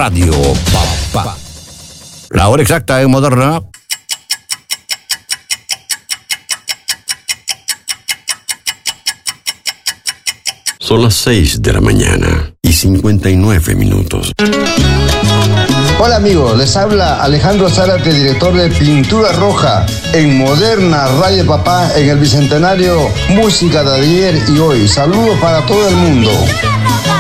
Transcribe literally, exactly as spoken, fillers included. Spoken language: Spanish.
Radio Papá. La hora exacta en Moderna. Son las seis de la mañana y cincuenta y nueve minutos. Hola amigos, les habla Alejandro Zárate, director de Pintura Roja en Moderna Radio Papá en el Bicentenario Música de ayer y hoy. Saludos para todo el mundo.